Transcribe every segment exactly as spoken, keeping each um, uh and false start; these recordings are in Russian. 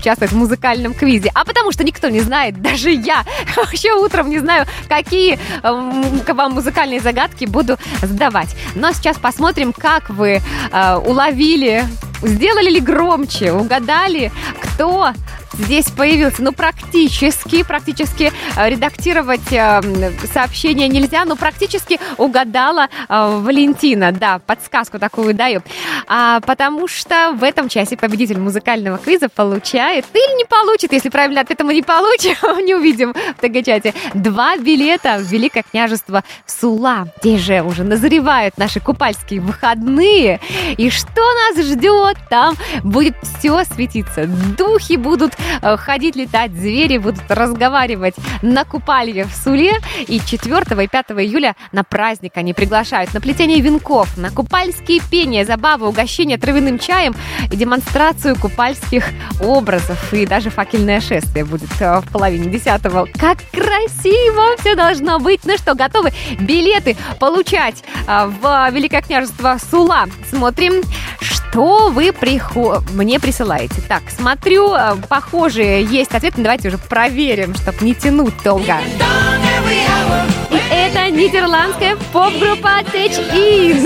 участвовать в музыкальном квизе? А потому что никто не знает, даже я вообще утром не знаю, какие к вам музыкальные загадки буду задавать. Но сейчас посмотрим, как вы э, уловили, сделали ли громче, угадали, кто здесь появился. Ну, практически, практически э, редактировать э, сообщение нельзя, но практически угадала э, Валентина. Да, подсказку такую даю. А, потому что в этом часе победитель музыкального квиза получает, или не получит, если правильно ответ мы не получим, не увидим в ТГ-чате, два билета в Великое княжество Сула. Здесь же уже назревают наши купальские выходные. И что нас ждет? Там будет все светиться. Духи будут ходить, летать, звери будут разговаривать на купалье в Суле. И четвёртого и пятого июля на праздник они приглашают на плетение венков, на купальские пения, забавы, угощения травяным чаем и демонстрацию купальских образов. И даже факельное шествие будет в половине десятого. Как красиво все должно быть! Ну что, готовы билеты получать в Великое княжество Сула? Смотрим, что вы прихо... мне присылаете. Так, смотрю, похожие есть ответы. Давайте уже проверим, чтобы не тянуть долго. И это нидерландская поп-группа Touch In.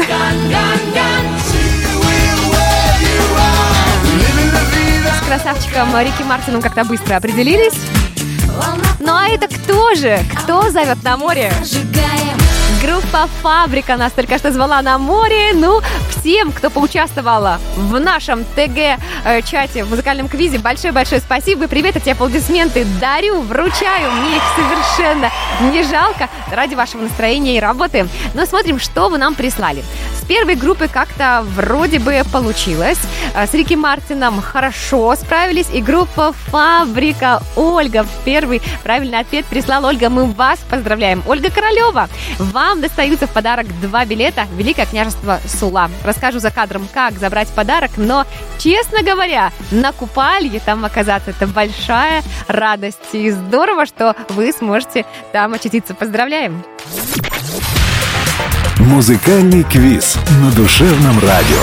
С красавчиком Рики Мартином как-то быстро определились. Ну а это кто же? Кто зовет на море? Группа «Фабрика» нас только что звала на море. Ну, всем, кто поучаствовала в нашем ТГ-чате, в музыкальном квизе, большое-большое спасибо. Привет, эти аплодисменты дарю, вручаю. Мне их совершенно не жалко ради вашего настроения и работы. Но смотрим, что вы нам прислали. С первой группы как-то вроде бы получилось. С Рики Мартином хорошо справились. И группа «Фабрика». Ольга, первый правильный ответ прислала. Ольга, мы вас поздравляем. Ольга Королева, вам достаются в подарок два билета в Великое княжество Сула. Расскажу за кадром, как забрать подарок, но, честно говоря, на купалье там оказаться — это большая радость. И здорово, что вы сможете там очутиться. Поздравляем! Музыкальный квиз на Душевном радио.